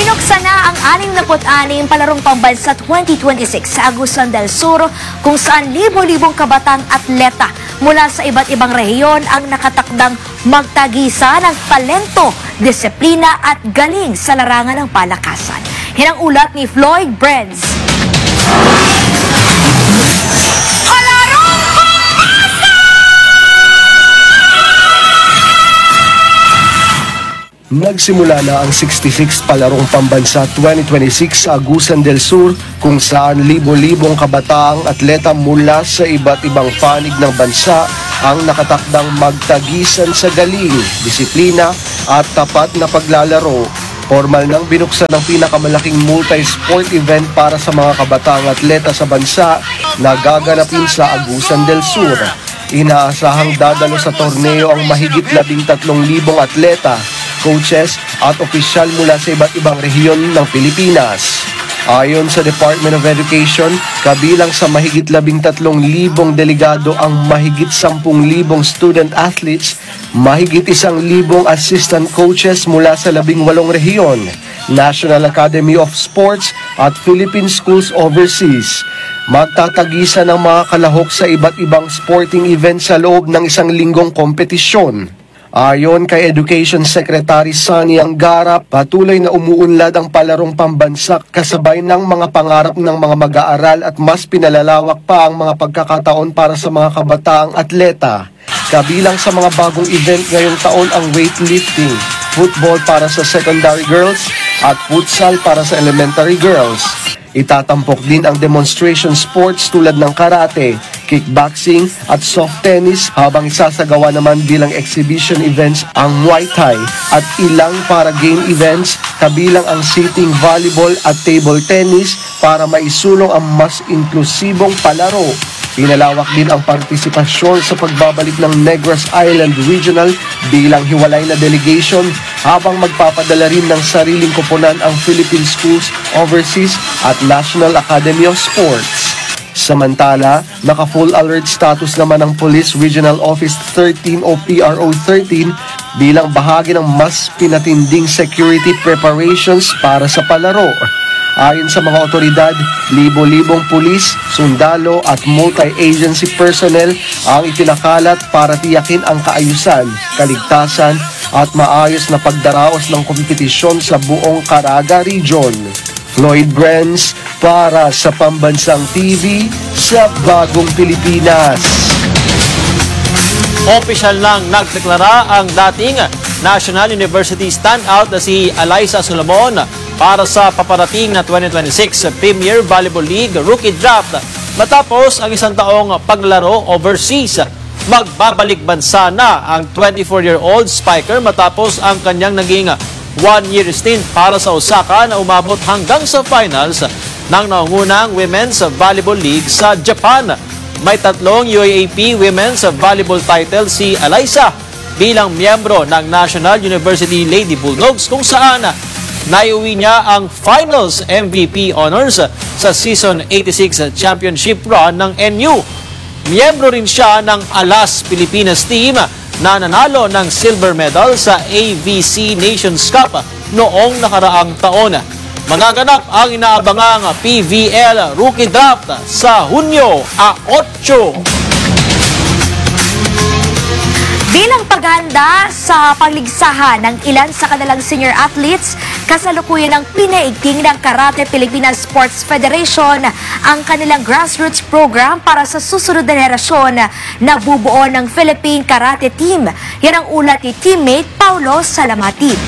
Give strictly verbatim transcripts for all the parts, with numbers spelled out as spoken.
Binuksan na ang anim na anim palarong pambansa twenty twenty-six sa Agusan del Sur kung saan libo-libong kabatang atleta mula sa iba't ibang rehiyon ang nakatakdang magtagisa ng talento, disiplina at galing sa larangan ng palakasan. Yan ang ulat ni Floyd Brenz. Nagsimula na ang sixty-six Palarong Pambansa twenty twenty-six sa Agusan del Sur kung saan libo-libong kabataang atleta mula sa iba't ibang panig ng bansa ang nakatakdang magtagisan sa galing, disiplina at tapat na paglalaro. Formal nang binuksan ang pinakamalaking multi-sport event para sa mga kabataang atleta sa bansa na gaganapin sa Agusan del Sur. Inaasahang dadalo sa torneo ang mahigit labing tatlong libong atleta, coaches at opisyal mula sa iba't ibang rehiyon ng Pilipinas. Ayon sa Department of Education, kabilang sa mahigit labing tatlong libong delegado ang mahigit sampung libong student athletes, mahigit isang libong assistant coaches mula sa labing walong rehiyon, National Academy of Sports at Philippine Schools Overseas. Magtatagisa ng mga kalahok sa iba't ibang sporting events sa loob ng isang linggong kompetisyon. Ayon kay Education Secretary Sunny Angara, patuloy na umuunlad ang palarong pambansa kasabay ng mga pangarap ng mga mag-aaral at mas pinalalawak pa ang mga pagkakataon para sa mga kabataang atleta. Kabilang sa mga bagong event ngayong taon ang weightlifting, football para sa secondary girls at futsal para sa elementary girls. Itatampok din ang demonstration sports tulad ng karate, kickboxing at soft tennis habang isasagawa naman bilang exhibition events ang Muay Thai at ilang para game events kabilang ang sitting volleyball at table tennis para maisulong ang mas inklusibong palaro. Pinalawak din ang partisipasyon sa pagbabalik ng Negros Island Regional bilang hiwalay na delegation habang magpapadala rin ng sariling koponan ang Philippine Schools Overseas at National Academy of Sports. Samantala, naka-full alert status naman ang Police Regional Office thirteen o P R O thirteen bilang bahagi ng mas pinatinding security preparations para sa palaro. Ayon sa mga otoridad, libo-libong pulis, sundalo at multi-agency personnel ang itinakalat para tiyakin ang kaayusan, kaligtasan at maayos na pagdaraos ng kompetisyon sa buong Caraga Region. Floyd Brenz para sa Pambansang T V sa Bagong Pilipinas. Opisyal lang nagdeklara ang dating National University standout na si Alyssa Solomon para sa paparating na twenty twenty-six Premier Volleyball League Rookie Draft matapos ang isang taong paglaro overseas. Magbabalik bansa na ang twenty-four-year-old spiker matapos ang kanyang naging one-year stint para sa Osaka na umabot hanggang sa finals ng naungunang Women's Volleyball League sa Japan. May tatlong U A A P Women's Volleyball title si Alyssa bilang miyembro ng National University Lady Bulldogs kung saan naiuwi niya ang Finals M V P honors sa Season eighty-six Championship run ng N U. Miyembro rin siya ng Alas Pilipinas team na nanalo ng silver medal sa A V C Nations Cup noong nakaraang taon. Magaganap ang inaabangang P V L Rookie Draft sa Hunyo eight. Bilang paghahanda sa pagligsahan ng ilan sa kanilang senior athletes, kasalukuyan ng pinaigting ng Karate Pilipinas Sports Federation ang kanilang grassroots program para sa susunod na henerasyon na bubuo ng Philippine Karate Team. Yan ang ulat ni teammate Paulo Salamatid.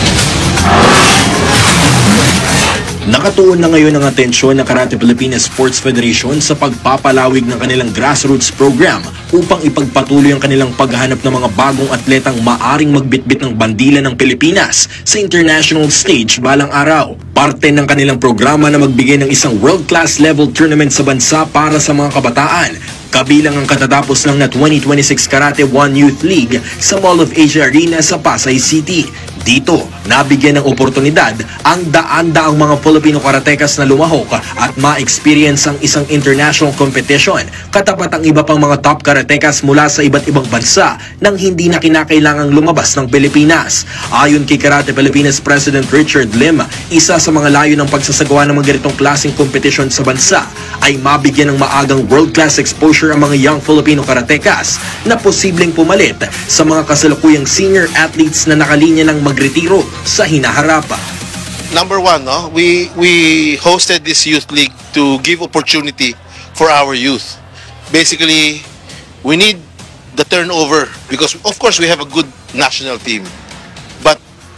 Nakatuon na ngayon ang atensyon ng Karate Pilipinas Sports Federation sa pagpapalawig ng kanilang grassroots program upang ipagpatuloy ang kanilang paghahanap ng mga bagong atletang maaring magbitbit ng bandila ng Pilipinas sa international stage balang araw. Parte ng kanilang programa na magbigay ng isang world-class level tournament sa bansa para sa mga kabataan. Kabilang ang katatapos lang na twenty twenty-six Karate one Youth League sa Mall of Asia Arena sa Pasay City. Dito, nabigyan ng oportunidad ang daan-daang mga Filipino karatekas na lumahok at ma-experience ang isang international competition katapat ang iba pang mga top karatekas mula sa iba't ibang bansa nang hindi na kinakailangang lumabas ng Pilipinas. Ayon kay Karate Pilipinas President Richard Lim, isa sa mga layo ng pagsasagawa ng mga ganitong klaseng kompetisyon sa bansa ay mabigyan ng maagang world-class exposure ang mga young Filipino karatekas na posibleng pumalit sa mga kasalukuyang senior athletes na nakalinya ng magretiro sa hinaharap. Number one, no, we we hosted this youth league to give opportunity for our youth. Basically, we need the turnover because of course we have a good national team, but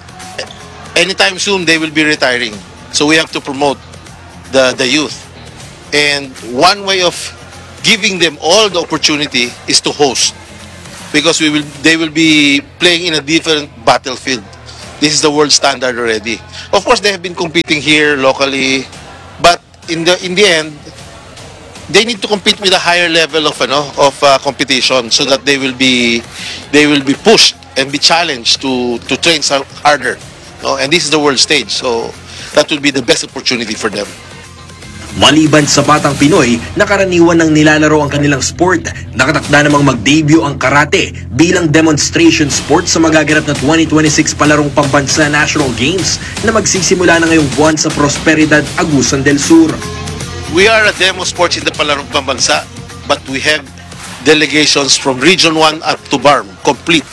anytime soon they will be retiring. So we have to promote the the youth, and one way of giving them all the opportunity is to host, because we will they will be playing in a different battlefield. This is the world standard already. Of course, they have been competing here locally, but in the in the end, they need to compete with a higher level of ano of uh, competition, so that they will be they will be pushed and be challenged to to train so- harder. No? And this is the world stage, so that will be the best opportunity for them. Maliban sa Batang Pinoy na karaniwan ng nilalaro ang kanilang sport, nakatakda namang mag-debut ang karate bilang demonstration sport sa magaganap na twenty twenty-six palarong pambansa National Games na magsisimula na ngayong buwan sa Prosperidad, Agusan del Sur. We are a demo sports in the Palarong Pambansa, but we have delegations from Region one up to B A R M, complete.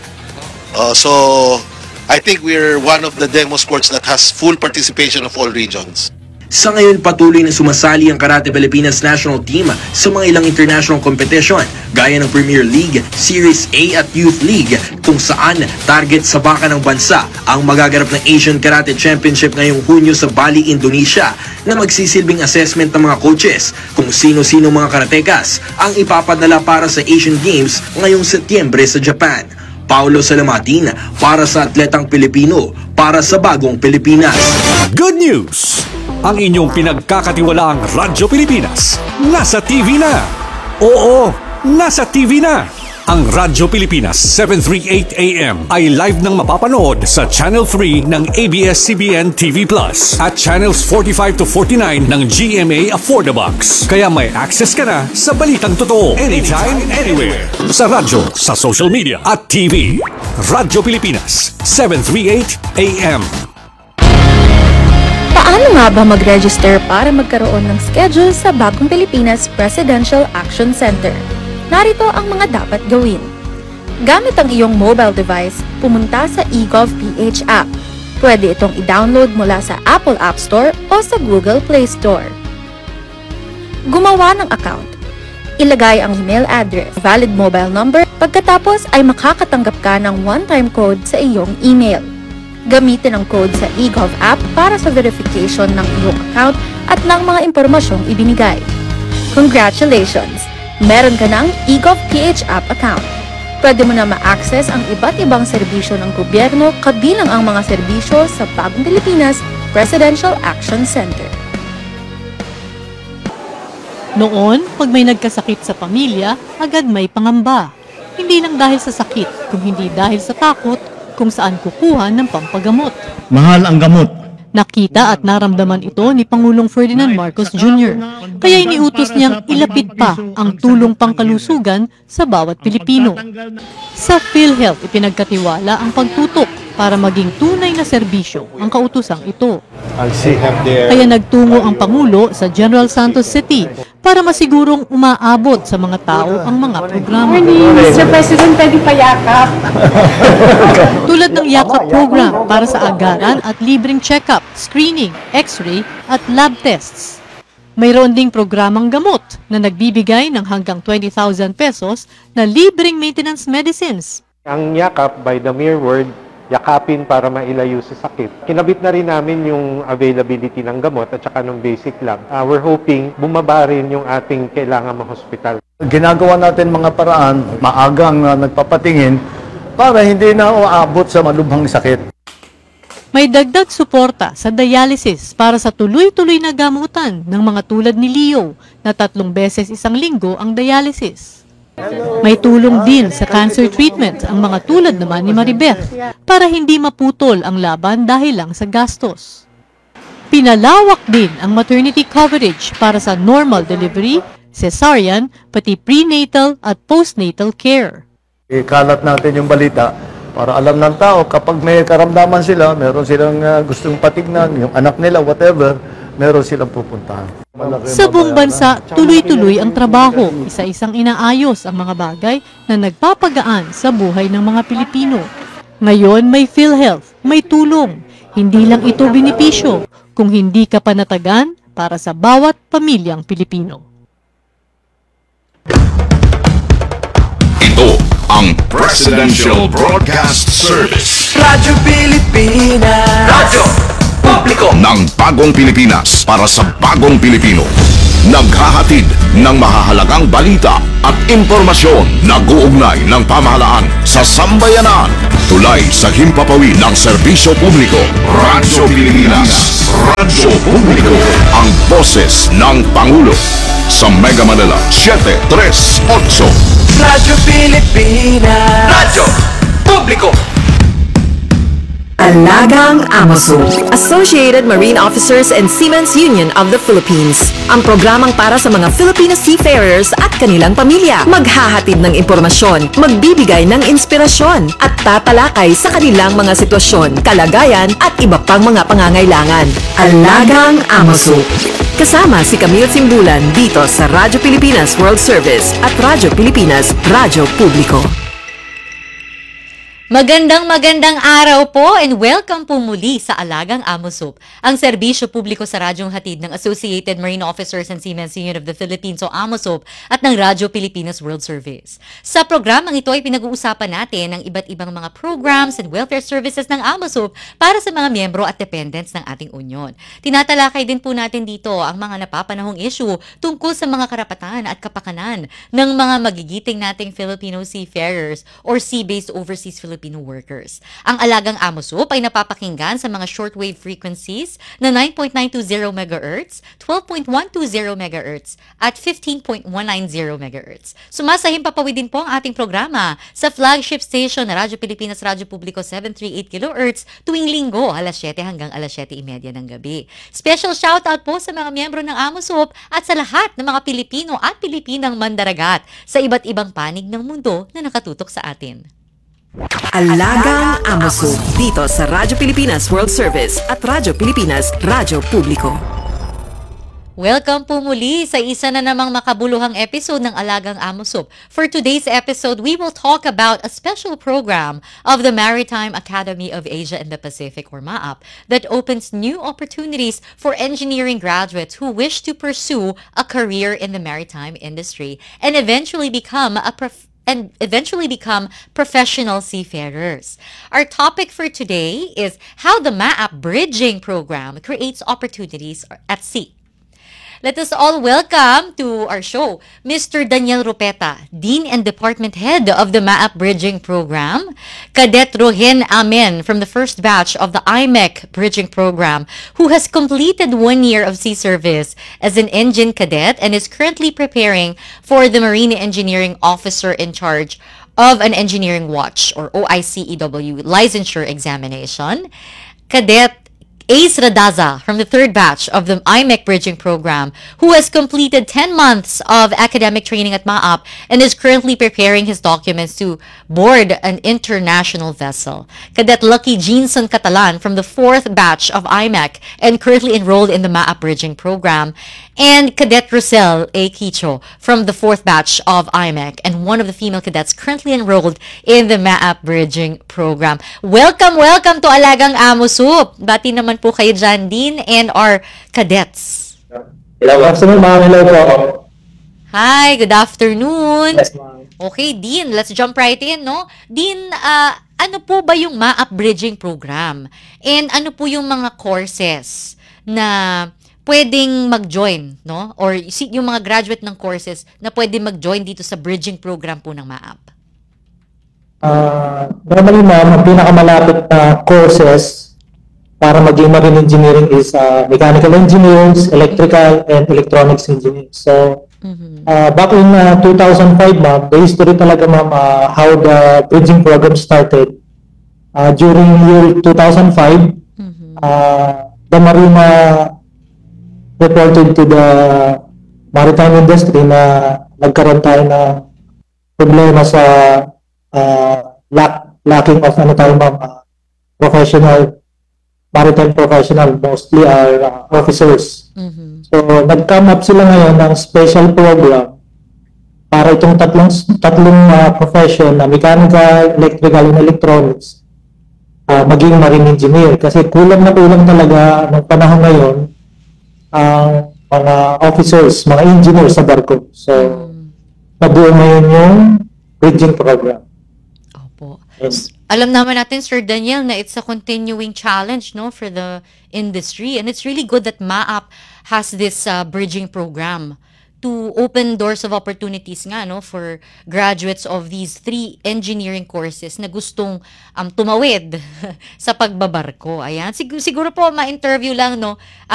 Uh, so, I think we're one of the demo sports that has full participation of all regions. Sa ngayon, patuloy na sumasali ang Karate Pilipinas National Team sa mga ilang international competition gaya ng Premier League, Series A at Youth League, kung saan target sa baka ng bansa ang magaganap ng Asian Karate Championship ngayong Hunyo sa Bali, Indonesia, na magsisilbing assessment ng mga coaches kung sino-sino mga karatekas ang ipapadala para sa Asian Games ngayong Setyembre sa Japan. Paulo Salamatin para sa Atletang Pilipino, para sa Bagong Pilipinas. Good news! Ang inyong pinagkakatiwalaang Radyo Pilipinas nasa T V na. Oo, nasa T V na. Ang Radyo Pilipinas seven thirty-eight A M ay live nang mapapanood sa Channel three ng A B S C B N T V Plus at Channels forty-five to forty-nine ng G M A Affordabox. Kaya may access ka na sa balitang totoo anytime, anywhere. Sa radyo, sa social media at T V. Radyo Pilipinas seven thirty-eight A M. Paano nga ba mag-register para magkaroon ng schedule sa Bagong Pilipinas Presidential Action Center? Narito ang mga dapat gawin. Gamit ang iyong mobile device, pumunta sa eGovPH app. Pwede itong i-download mula sa Apple App Store o sa Google Play Store. Gumawa ng account. Ilagay ang email address, valid mobile number, pagkatapos ay makakatanggap ka ng one-time code sa iyong email. Gamitin ang code sa eGov app para sa verification ng iyong account at ng mga impormasyong ibinigay. Congratulations! Meron ka ng eGovPH app account. Pwede mo na ma-access ang iba't ibang serbisyo ng gobyerno kabilang ang mga serbisyo sa Bagong Pilipinas Presidential Action Center. Noon, pag may nagkasakit sa pamilya, agad may pangamba. Hindi lang dahil sa sakit, kung hindi dahil sa takot kung saan kukuha ng pampagamot. Mahal ang gamot. Nakita at naramdaman ito ni Pangulong Ferdinand Marcos Junior Kaya iniutos niyang ilapit pa ang tulong pangkalusugan sa bawat Pilipino. Sa PhilHealth, ipinagkatiwala ang pagtutok para maging tunay na serbisyo ang kautusang ito. Kaya nagtungo ang Pangulo sa General Santos City para masigurong umaabot sa mga tao ang mga programa. mister President, pwede payakap. Tulad ng Yakap program para sa agaran at libreng check-up, screening, x-ray at lab tests. Mayroon ding programang gamot na nagbibigay ng hanggang twenty thousand pesos na libreng maintenance medicines. Ang yakap, by the mere word, yakapin para mailayo sa sakit. Kinabit na rin namin yung availability ng gamot at saka ng basic lab. Uh, we're hoping bumaba rin yung ating kailangan ma-hospital. Ginagawa natin mga paraan, maagang na nagpapatingin para hindi na uabot sa malubhang sakit. May dagdag suporta sa dialysis para sa tuloy-tuloy na gamutan ng mga tulad ni Leo na tatlong beses isang linggo ang dialysis. May tulong din sa cancer treatment ang mga tulad naman ni Maribeth para hindi maputol ang laban dahil lang sa gastos. Pinalawak din ang maternity coverage para sa normal delivery, cesarean, pati prenatal at postnatal care. Ikalat natin yung balita para alam ng tao kapag may karamdaman sila, meron silang uh, gustong patignan, yung anak nila, whatever, meron silang pupuntahan. Sa buong bansa, tuloy-tuloy ang trabaho, isa-isang inaayos ang mga bagay na nagpapagaan sa buhay ng mga Pilipino. Ngayon may PhilHealth, may tulong. Hindi lang ito benepisyo, kung hindi ka panatagan para sa bawat pamilyang Pilipino. Ito ang Presidential Broadcast Service. Radyo Pilipinas. Radyo Publiko ng bagong Pilipinas para sa bagong Pilipino. Naghahatid ng mahahalagang balita at impormasyon na guugnay ng pamahalaan sa sambayanan. Tulay sa himpapawid ng serbisyo publiko. Radyo Pilipinas. Radyo Publiko. Ang boses ng Pangulo. Sa Mega Manila, seven three eight. Radyo Pilipinas. Radyo Publiko. Alagang Amoso, Associated Marine Officers and Seamen's Union of the Philippines. Ang programang para sa mga Filipino seafarers at kanilang pamilya. Maghahatid ng impormasyon, magbibigay ng inspirasyon, at tatalakay sa kanilang mga sitwasyon, kalagayan, at iba pang mga pangangailangan. Alagang Amoso. Kasama si Camille Simbulan dito sa Radyo Pilipinas World Service at Radyo Pilipinas Radyo Publiko. Magandang magandang araw po and welcome po muli sa Alagang Amosop, ang serbisyo publiko sa radyong hatid ng Associated Marine Officers and Seamen's Union of the Philippines o Amosop at ng Radyo Pilipinas World Service. Sa programang ito ay pinag-uusapan natin ang iba't ibang mga programs and welfare services ng Amosop para sa mga miyembro at dependents ng ating union. Tinatalakay din po natin dito ang mga napapanahong issue tungkol sa mga karapatan at kapakanan ng mga magigiting nating Filipino seafarers or sea-based overseas Filipino Filipino workers. Ang Alagang Amosop ay napapakinggan sa mga shortwave frequencies na nine point nine two zero megahertz, twelve point one two zero megahertz at fifteen point one nine zero megahertz. Sumasahim papawid din po ang ating programa sa flagship station na Radyo Pilipinas Radyo Publiko seven thirty-eight kilohertz tuwing linggo alas siyete hanggang alas siyete thirty ng gabi. Special shoutout po sa mga miyembro ng Amosop at sa lahat ng mga Pilipino at Pilipinang mandaragat sa iba't ibang panig ng mundo na nakatutok sa atin. Alagang Amoso dito sa Radyo Pilipinas World Service at Radyo Pilipinas Radyo Publiko. Welcome po muli sa isa na namang makabuluhang episode ng Alagang Amosop. For today's episode, we will talk about a special program of the Maritime Academy of Asia and the Pacific, or M A A P, that opens new opportunities for engineering graduates who wish to pursue a career in the maritime industry and eventually become a prof- and eventually become professional seafarers. Our topic for today is how the M A A P Bridging Program creates opportunities at sea. Let us all welcome to our show Mister Daniel Rupeta, Dean and Department Head of the M A A P Bridging Program, Cadet Rohen Amen from the first batch of the I M E C Bridging Program, who has completed one year of sea service as an engine cadet and is currently preparing for the Marine Engineering Officer in charge of an Engineering Watch, or O I C E W, licensure examination, Cadet Ace Radaza from the third batch of the I M E C Bridging Program, who has completed ten months of academic training at M A A P and is currently preparing his documents to board an international vessel. Cadet Lucky Jeanson Catalan from the fourth batch of I M E C and currently enrolled in the M A A P Bridging Program. And Cadet Rosel A. Quicho from the fourth batch of I M E C and one of the female cadets currently enrolled in the M A A P Bridging Program. Welcome, welcome to Alagang Amosop. Bati naman po kayo dyan, Dean, and our cadets. Hello, afternoon, ma'am. Hello po. Hi, good afternoon. Yes, ma'am. Okay, Dean, let's jump right in, no? Dean, uh, ano po ba yung M A A P Bridging Program? And ano po yung mga courses na pwedeng mag-join, no? Or yung mga graduate ng courses na pwedeng mag-join dito sa bridging program po ng M A A P? Uh, normally, ma'am, ang pinakamalapit na courses para maging marine engineering is uh, mechanical engineers, electrical, and electronics engineers. So, Uh, back in uh, two thousand five, ma'am, the history talaga, ma'am, uh, how the bridging program started. Uh, during year two thousand five, uh, the Marina reported to the maritime industry na nagkaroon tayo ng problema sa uh, lack, lacking of ano tayo, ma'am, uh, professional, maritime professional, mostly are uh, officers. So, nag-come up sila ngayon ng special program para itong tatlong tatlong uh, profession na mechanical, electrical, and electronics uh, maging marine engineer. Kasi kulang na kulang talaga ng panahon ngayon ang mga officers, mga engineers sa barko. So, nabuo ngayon yung bridging program. Opo. Yes. Alam naman natin, Sir Daniel, na it's a continuing challenge, no, for the industry, and it's really good that M A A P has this uh, bridging program to open doors of opportunities nga, no, for graduates of these three engineering courses na gustong um, tumawid sa pagbabarko. Ayan, Sig- siguro po ma-interview lang, no,